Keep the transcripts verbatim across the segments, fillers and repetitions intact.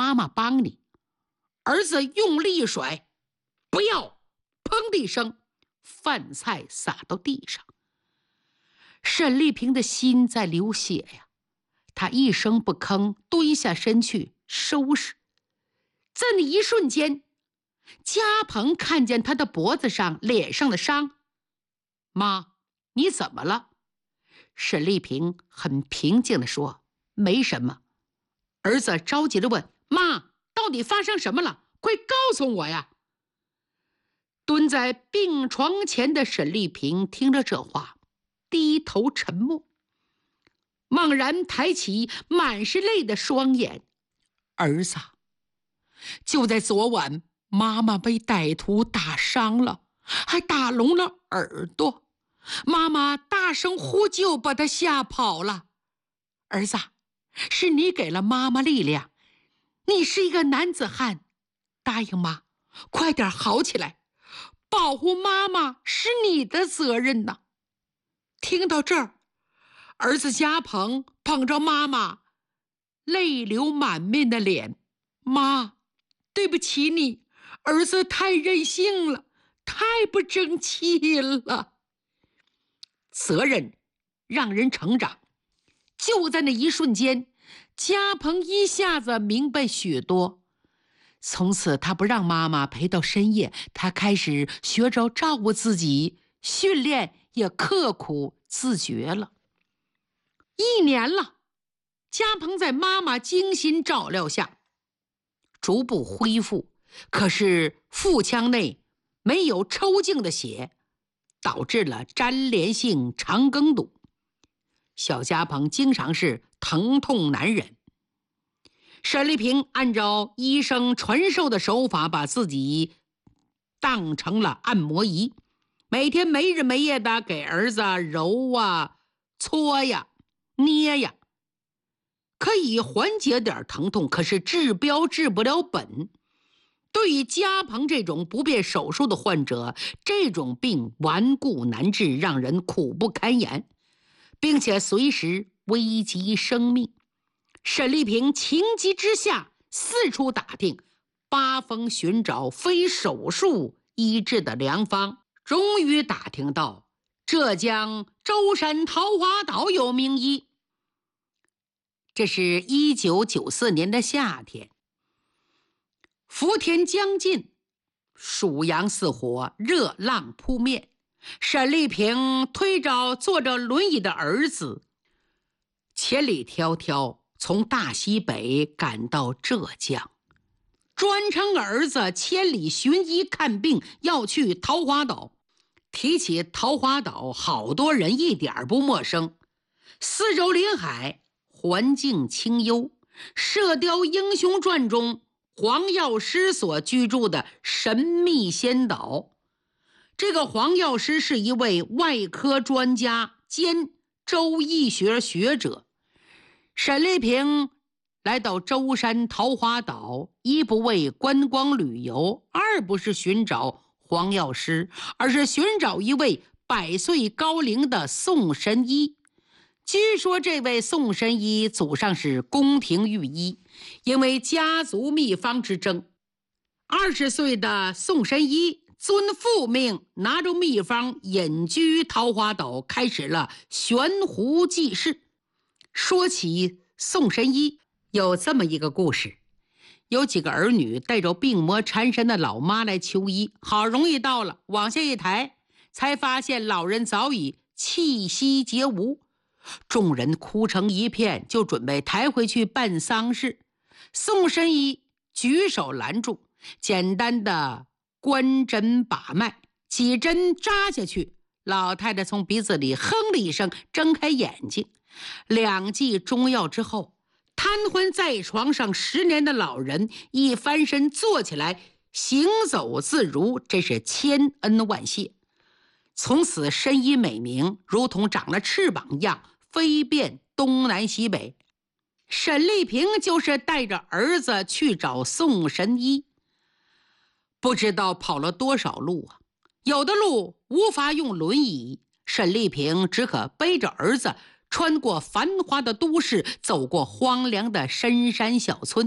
妈妈帮你。儿子用力一甩，不要，砰的一声，饭菜洒到地上。沈丽萍的心在流血呀，她一声不吭，蹲下身去收拾。在那一瞬间，嘉鹏看见她的脖子上、脸上的伤。妈，你怎么了？沈丽萍很平静地说：没什么。儿子着急地问：妈，到底发生什么了？快告诉我呀！蹲在病床前的沈丽萍听着这话，低头沉默，猛然抬起满是泪的双眼。儿子，就在昨晚，妈妈被歹徒打伤了，还打聋了耳朵。妈妈大声呼救，把她吓跑了。儿子，是你给了妈妈力量，你是一个男子汉，答应妈，快点好起来，保护妈妈是你的责任呐。听到这儿，儿子嘉鹏捧着妈妈泪流满面的脸：妈，对不起你，儿子太任性了，太不争气了。责任让人成长。就在那一瞬间，嘉鹏一下子明白许多。从此他不让妈妈陪到深夜，他开始学着照顾自己，训练也刻苦自觉了。一年了，嘉鹏在妈妈精心照料下逐步恢复，可是腹腔内没有抽净的血，导致了粘连性肠梗堵。小嘉鹏经常是疼痛难忍。沈丽萍按照医生传授的手法，把自己当成了按摩仪，每天没日没夜的给儿子揉啊、搓呀、捏呀，可以缓解点疼痛，可是治标治不了本。对于嘉鹏这种不便手术的患者，这种病顽固难治，让人苦不堪言，并且随时危及生命。沈丽萍情急之下四处打听，八方寻找非手术医治的良方，终于打听到浙江舟山桃花岛有名医。这是一九九四年的夏天，伏天将近，暑阳似火，热浪扑面。沈丽萍推着坐着轮椅的儿子，千里迢迢从大西北赶到浙江，专程儿子千里寻医看病，要去桃花岛。提起桃花岛，好多人一点不陌生。四周临海，环境清幽，射雕英雄传中黄药师所居住的神秘仙岛。这个黄药师是一位外科专家兼周易学学者。沈丽萍来到舟山桃花岛，一不为观光旅游，二不是寻找黄药师，而是寻找一位百岁高龄的宋神医。据说这位宋神医祖上是宫廷御医，因为家族秘方之争，二十岁的宋神医遵父命，拿着秘方隐居桃花岛，开始了悬壶济世。说起宋神医，有这么一个故事。有几个儿女带着病魔缠身的老妈来求医，好容易到了，往下一抬，才发现老人早已气息皆无。众人哭成一片，就准备抬回去办丧事。宋神医举手拦住，简单的关针把脉，几针扎下去，老太太从鼻子里哼了一声，睁开眼睛。两剂中药之后，瘫痪在床上十年的老人一翻身坐起来，行走自如，真是千恩万谢。从此神医美名如同长了翅膀一样，飞遍东南西北。沈丽萍就是带着儿子去找宋神医，不知道跑了多少路啊！有的路无法用轮椅，沈丽萍只可背着儿子穿过繁华的都市，走过荒凉的深山小村。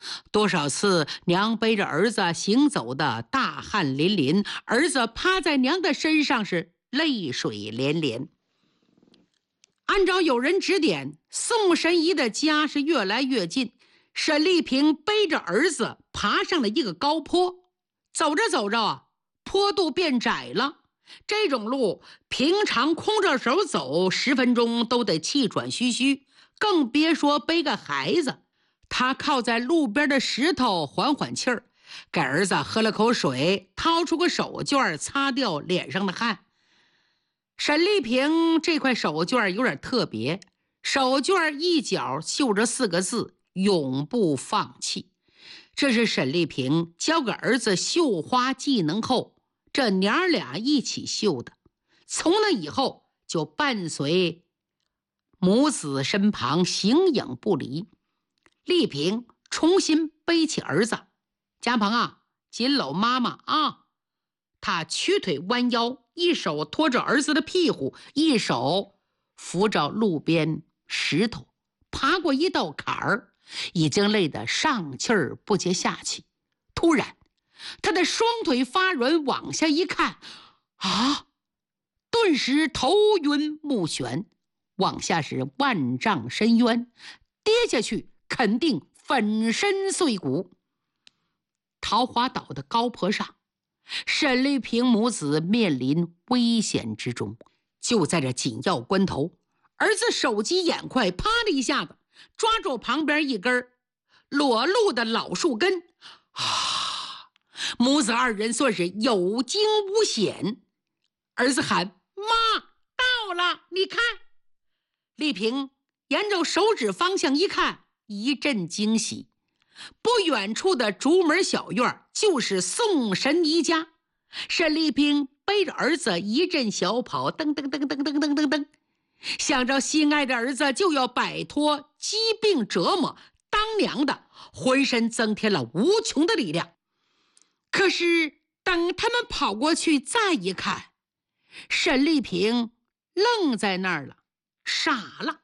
多少次娘背着儿子行走的大汗淋淋，儿子趴在娘的身上是泪水连连。按照有人指点，宋神医的家是越来越近。沈丽萍背着儿子爬上了一个高坡，走着走着啊，坡度变窄了。这种路平常空着手走十分钟都得气喘吁吁，更别说背个孩子。他靠在路边的石头缓缓气儿，给儿子喝了口水，掏出个手绢擦掉脸上的汗。沈丽萍这块手绢有点特别，手绢一角绣着四个字：永不放弃。这是沈丽萍教给儿子绣花技能后，这娘俩一起绣的。从那以后就伴随母子身旁，形影不离。丽萍重新背起儿子，家鹏啊，紧搂妈妈啊！他屈腿弯腰，一手托着儿子的屁股，一手扶着路边石头，爬过一道坎儿，已经累得上气儿不接下气。突然，他的双腿发软，往下一看，啊！顿时头晕目眩，往下是万丈深渊，跌下去肯定粉身碎骨。桃花岛的高坡上，沈丽萍母子面临危险之中。就在这紧要关头，儿子手疾眼快，啪的一下子抓住旁边一根裸露的老树根，啊！母子二人算是有惊无险。儿子喊：“妈，到了，你看！”丽萍沿着手指方向一看，一阵惊喜。不远处的竹门小院就是宋神医家。沈丽萍背着儿子一阵小跑，噔噔噔噔噔噔噔噔，想着心爱的儿子就要摆脱疾病折磨，当娘的浑身增添了无穷的力量。可是等他们跑过去再一看，沈丽萍愣在那儿了，傻了。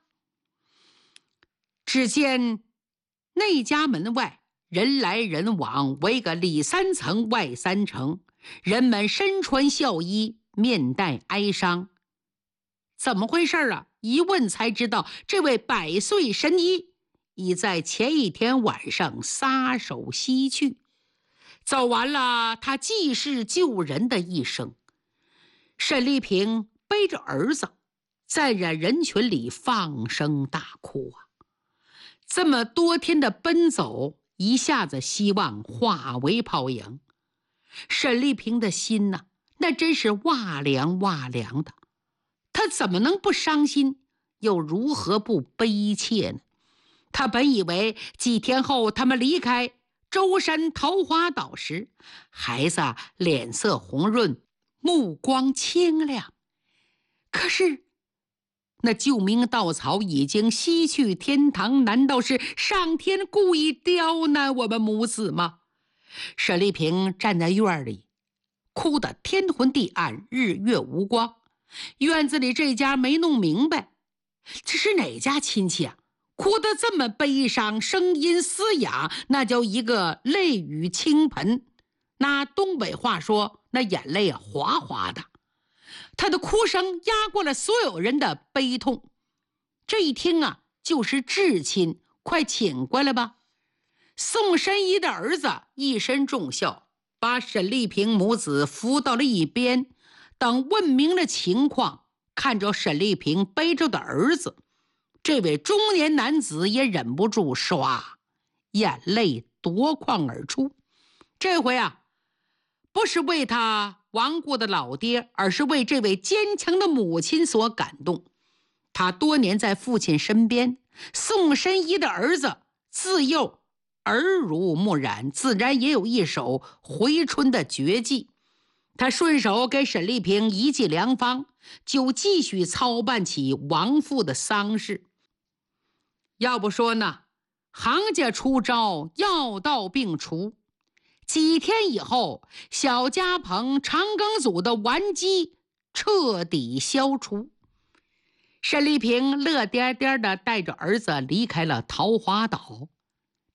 只见那家门外人来人往，围个里三层外三层，人们身穿孝衣，面带哀伤。怎么回事啊？一问才知道，这位百岁神医已在前一天晚上撒手西去，走完了他济世救人的一生。沈丽萍背着儿子在人群里放声大哭啊！这么多天的奔走，一下子希望化为泡影。沈丽萍的心呢，那真是哇凉哇凉的。她怎么能不伤心，又如何不悲切呢？她本以为几天后他们离开舟山桃花岛时，孩子脸色红润，目光清亮。可是那救命稻草已经西去天堂，难道是上天故意刁难我们母子吗？沈丽萍站在院里，哭得天昏地暗，日月无光。院子里这家没弄明白，这是哪家亲戚啊？哭得这么悲伤，声音嘶哑，那叫一个泪雨倾盆。拿东北话说，那眼泪啊哗哗的。他的哭声压过了所有人的悲痛。这一听啊，就是至亲，快请过来吧。宋神医的儿子一身重孝，把沈丽萍母子扶到了一边，等问明了情况，看着沈丽萍背着的儿子，这位中年男子也忍不住唰，眼泪夺眶而出。这回啊，不是为他亡故的老爹，而是为这位坚强的母亲所感动。他多年在父亲身边，宋神医的儿子自幼耳濡目染，自然也有一手回春的绝技。他顺手给沈丽萍一剂良方，就继续操办起亡父的丧事。要不说呢，行家出招，药到病除。几天以后，小家鹏长庚组的顽疾彻底消除。沈丽萍乐颠颠地带着儿子离开了桃花岛。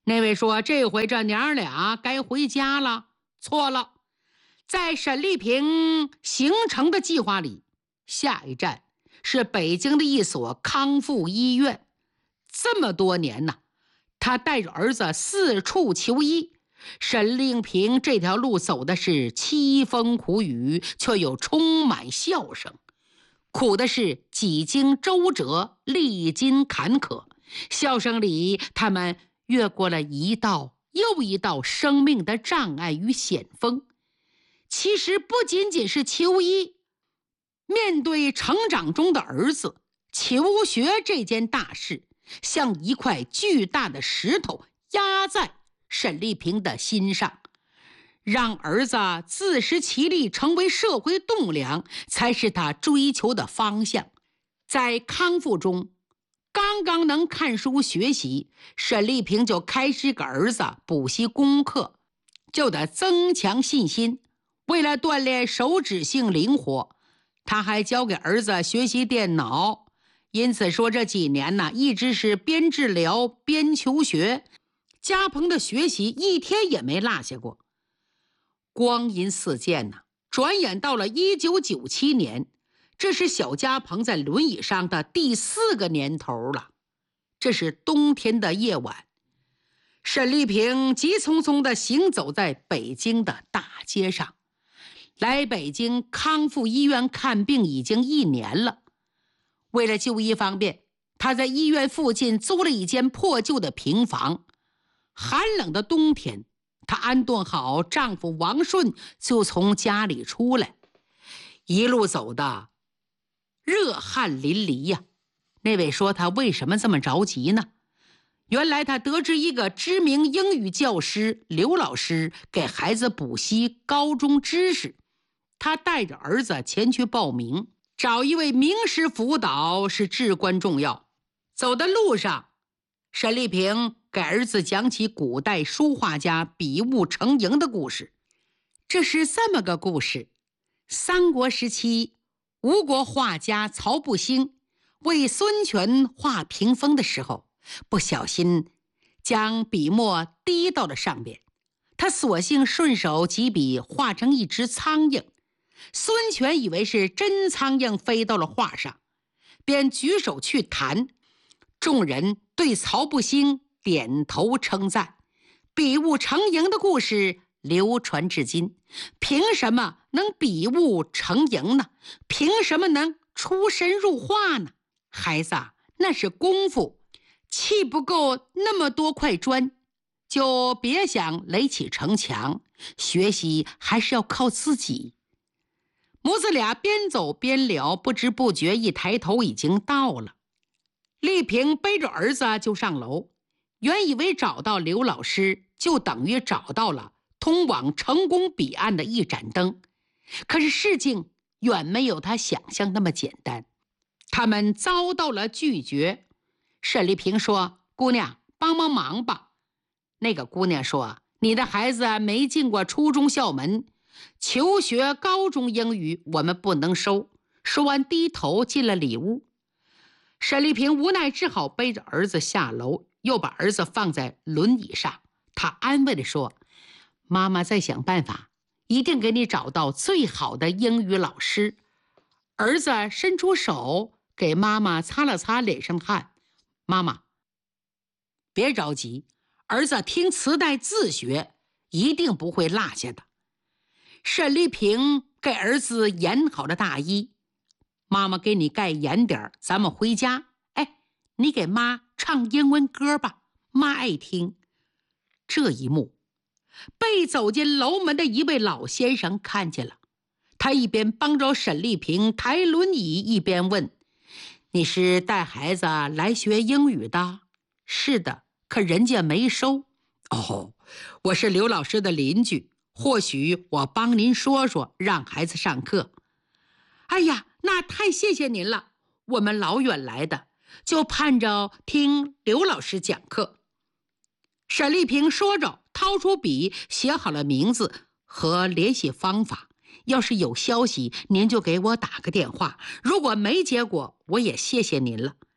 那位说：“这回这娘俩该回家了。”错了，在沈丽萍行程的计划里，下一站是北京的一所康复医院。这么多年呢，他带着儿子四处求医。沈丽萍这条路走的是凄风苦雨，却又充满笑声。苦的是几经周折，历经坎坷。笑声里，他们越过了一道又一道生命的障碍与险峰。其实不仅仅是求医，面对成长中的儿子，求学这件大事像一块巨大的石头压在沈丽萍的心上。让儿子自食其力，成为社会栋梁，才是他追求的方向。在康复中，刚刚能看书学习，沈丽萍就开始给儿子补习功课，就得增强信心。为了锻炼手指性灵活，他还教给儿子学习电脑。因此说这几年呢，一直是边治疗边求学，家鹏的学习一天也没落下过。光阴似箭呢，转眼到了一九九七年，这是小家鹏在轮椅上的第四个年头了。这是冬天的夜晚，沈丽萍急匆匆地行走在北京的大街上。来北京康复医院看病已经一年了，为了就医方便，她在医院附近租了一间破旧的平房。寒冷的冬天，她安顿好丈夫王顺，就从家里出来，一路走的热汗淋漓呀。那位说她为什么这么着急呢？原来她得知一个知名英语教师刘老师给孩子补习高中知识，她带着儿子前去报名，找一位名师辅导是至关重要。走的路上，沈丽萍给儿子讲起古代书画家笔误成营的故事。这是这么个故事：三国时期，吴国画家曹不兴为孙权画屏风的时候，不小心将笔墨滴到了上边，他索性顺手几笔画成一只苍蝇。孙权以为是真苍蝇飞到了画上，便举手去弹。众人对曹不兴点头称赞，笔误成营的故事流传至今。凭什么能笔误成营呢？凭什么能出神入化呢？孩子啊，那是功夫，砌不够那么多块砖，就别想垒起城墙。学习还是要靠自己。母子俩边走边聊，不知不觉一抬头已经到了。丽萍背着儿子就上楼，原以为找到刘老师就等于找到了通往成功彼岸的一盏灯，可是事情远没有他想象那么简单。他们遭到了拒绝。沈丽萍说：“姑娘，帮帮忙吧。”那个姑娘说：“你的孩子没进过初中校门，求学高中英语我们不能收。”说完低头进了里屋。沈丽萍无奈只好背着儿子下楼，又把儿子放在轮椅上。她安慰地说：“妈妈再想办法，一定给你找到最好的英语老师。”儿子伸出手给妈妈擦了擦脸上的汗。“妈妈，别着急，儿子听磁带自学，一定不会落下的。”沈丽萍给儿子演好了大衣。“妈妈给你盖严点，咱们回家。哎，你给妈唱英文歌吧，妈爱听。”这一幕被走进楼门的一位老先生看见了，他一边帮着沈丽萍抬轮椅，一边问：“你是带孩子来学英语的？”“是的，可人家没收。”“哦，我是刘老师的邻居，或许我帮您说说，让孩子上课。”“哎呀，那太谢谢您了，我们老远来的，就盼着听刘老师讲课。”沈丽萍说着，掏出笔写好了名字和联系方法。要是有消息，您就给我打个电话，如果没结果，我也谢谢您了。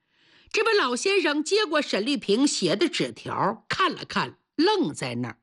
这位老先生接过沈丽萍写的纸条，看了看，愣在那儿。